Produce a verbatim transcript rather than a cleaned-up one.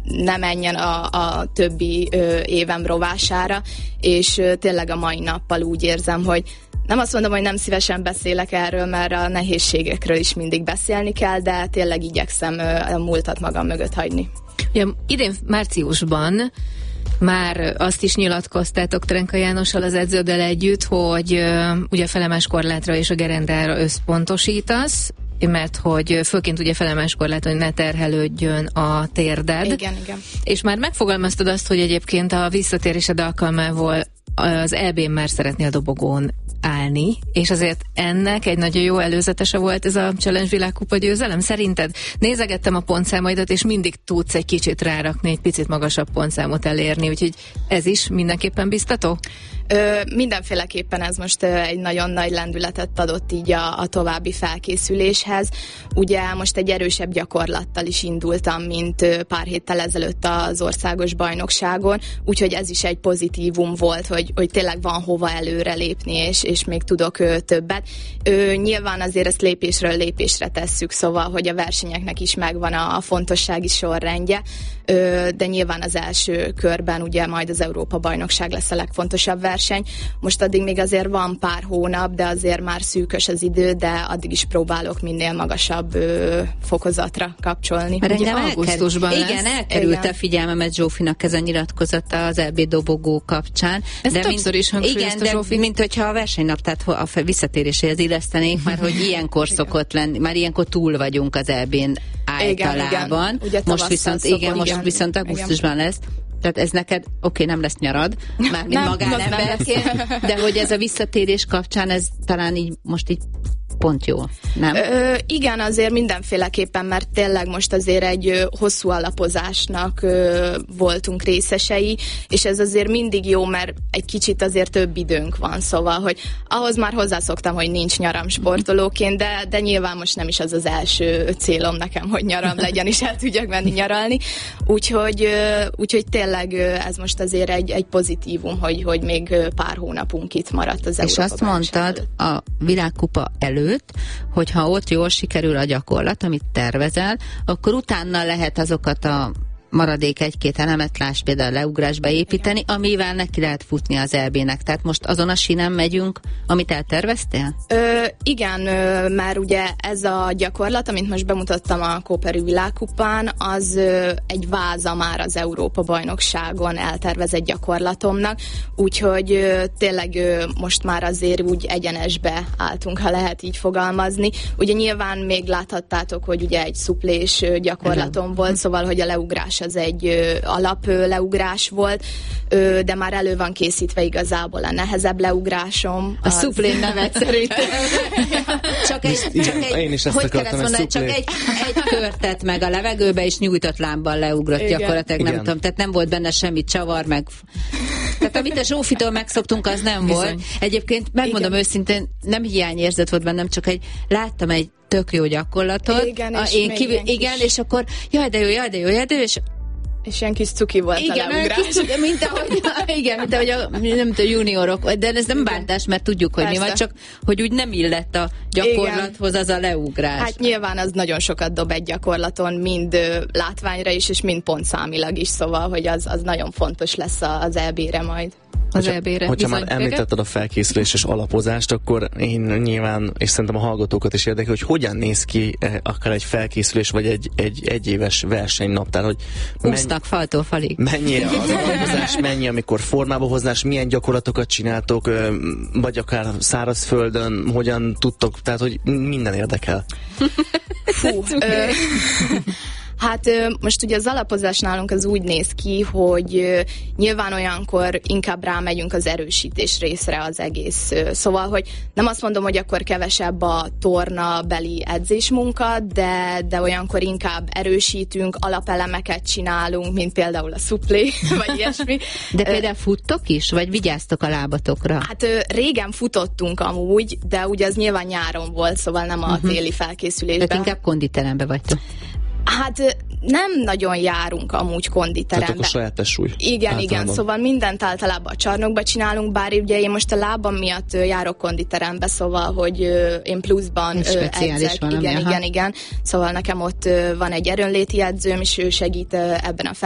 ne menjen a, a többi ö, évem rovására, és ö, tényleg a mai nappal úgy érzem, hogy nem azt mondom, hogy nem szívesen beszélek erről, mert a nehézségekről is mindig beszélni kell, de tényleg igyekszem a múltat magam mögött hagyni. Ja, idén márciusban már azt is nyilatkoztátok Trenka Jánossal, az edződdel együtt, hogy uh, ugye felemás korlátra és a gerendára összpontosítasz, mert hogy főként ugye felemás korláton, hogy ne terhelődjön a térded. Igen, igen. És már megfogalmaztad azt, hogy egyébként a visszatérésed alkalmával az é bén már szeretnél dobogón állni, és azért ennek egy nagyon jó előzetese volt ez a Challenge Világkupa győzelem. Szerinted? Nézegettem a pontszámaidat, és mindig tudsz egy kicsit rárakni, egy picit magasabb pontszámot elérni, úgyhogy ez is mindenképpen biztató? Ö, mindenféleképpen ez most ö, egy nagyon nagy lendületet adott így a, a további felkészüléshez. Ugye most egy erősebb gyakorlattal is indultam, mint ö, pár héttel ezelőtt az országos bajnokságon, úgyhogy ez is egy pozitívum volt, hogy, hogy tényleg van hova előre lépni, és, és még tudok ö, többet. Ö, nyilván azért ezt lépésről lépésre tesszük, szóval, hogy a versenyeknek is megvan a, a fontossági sorrendje, ö, de nyilván az első körben ugye majd az Európa-bajnokság lesz a legfontosabb verseny. Most addig még azért van pár hónap, de azért már szűkös az idő, de addig is próbálok minél magasabb ö, fokozatra kapcsolni. Mert ugye augusztusban lesz. Igen, elkerült a figyelmemet Zsófinak ez a nyilatkozata az é bé dobogó kapcsán. Ez de többször is hangsúlyozta Igen, Zsófi. de mint hogyha a versenynaptát a visszatéréséhez illesztenénk, már hogy ilyenkor szokott lenni, már ilyenkor túl vagyunk az é bén általában. Igen, igen. Most viszont, igen, szokott, most igen. viszont augusztusban igen. lesz. Tehát ez neked, oké, okay, nem lesz nyarad, mármint magánemberként, de hogy ez a visszatérés kapcsán, ez talán így most így pont jó, nem? Ö, igen, azért mindenféleképpen, mert tényleg most azért egy ö, hosszú alapozásnak ö, voltunk részesei, és ez azért mindig jó, mert egy kicsit azért több időnk van, szóval, hogy ahhoz már hozzászoktam, hogy nincs nyaram sportolóként, de, de nyilván most nem is az az első célom nekem, hogy nyaram legyen, és el tudjak menni nyaralni. Úgyhogy, ö, úgyhogy tényleg ö, ez most azért egy, egy pozitívum, hogy, hogy még pár hónapunk itt maradt az Európa. És azt mondtad a világkupa előtt, hogyha ott jól sikerül a gyakorlat, amit tervezel, akkor utána lehet azokat a maradék egy-két elemet, láss például leugrásba építeni, amivel neki lehet futni az é bének. Tehát most azon a sínen megyünk, amit elterveztél? Ö, igen, ö, már ugye ez a gyakorlat, amit most bemutattam a Kóperi világkupán, az ö, egy váza már az Európa-bajnokságon eltervezett gyakorlatomnak, úgyhogy ö, tényleg ö, most már azért úgy egyenesbe álltunk, ha lehet így fogalmazni. Ugye nyilván még láthattátok, hogy ugye egy szuplés ö, gyakorlatom volt, szóval, hogy a leugrás az egy ö, alap ö, leugrás volt, ö, de már elő van készítve igazából a nehezebb leugrásom. A szuplén nevet szerintem. Csak egy, csak egy, én is ezt hogy akartam, mondani, csak egy, egy körtet meg a levegőbe, és nyújtott lábbal leugrott igen. gyakorlatilag, nem igen. tudom, tehát nem volt benne semmi csavar, meg tehát amit a Zsófitól megszoktunk, az nem Bizony. volt. Egyébként megmondom igen. őszintén, nem hiányérzet volt bennem, csak egy, láttam egy tök jó gyakorlatot. Igen, a, és én kívül, igen, és akkor jaj, de jó, jaj, de jó, jaj, de jó, és és ilyen kis cuki volt igen, a leugrás. Kis, mint ahogy, igen, mint ahogy a, nem tudom, juniorok, de ez nem bántás, mert tudjuk, hogy persze. mi van, csak hogy úgy nem illett a gyakorlathoz igen. az a leugrás. Hát nyilván az nagyon sokat dob egy gyakorlaton, mind ö, látványra is, és mind pontszámilag is, szóval, hogy az, az nagyon fontos lesz az é bére majd. Az é bére. Hogyha Bizony. már említetted a felkészüléses alapozást, akkor én nyilván, és szerintem a hallgatókat is érdekel, hogy hogyan néz ki akár egy felkészülés, vagy egy, egy egyéves versenynaptár, hogy úsznak faltól falig. Mennyi az alapozás, mennyi, amikor formába hoznás, milyen gyakorlatokat csináltok, vagy akár szárazföldön, hogyan tudtok, tehát, hogy minden érdekel. Fú, ö, Hát most ugye az alapozás nálunk az úgy néz ki, hogy nyilván olyankor inkább rámegyünk az erősítés részre az egész. Szóval, hogy nem azt mondom, hogy akkor kevesebb a torna beli edzésmunka, de, de olyankor inkább erősítünk, alapelemeket csinálunk, mint például a szuplé, vagy ilyesmi. De például futtok is, vagy vigyáztok a lábatokra? Hát régen futottunk amúgy, de ugye az nyilván nyáron volt, szóval nem a uh-huh. téli felkészülésben. Tehát inkább konditerembe vagytok. Hát nem nagyon járunk amúgy konditerembe. Tehát akkor saját testsúly. Igen, általában. Igen, szóval mindent általában a csarnokba csinálunk, bár ugye én most a lábam miatt járok konditerembe, szóval, hogy én pluszban edzek. Valami, igen, aha. igen, igen. Szóval nekem ott van egy erőnléti edzőm, és ő segít ebben a